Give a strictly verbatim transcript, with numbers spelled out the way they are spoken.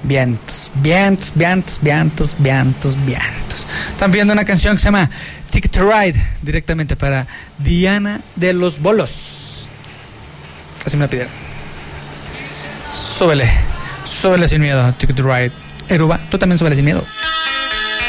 Vientos, vientos, vientos, vientos, vientos, vientos. Están pidiendo una canción que se llama Ticket to Ride, directamente para Diana de los Bolos. Así me la pidieron. Súbele, súbele sin miedo, Ticket to Ride. Eruba, tú también súbele sin miedo.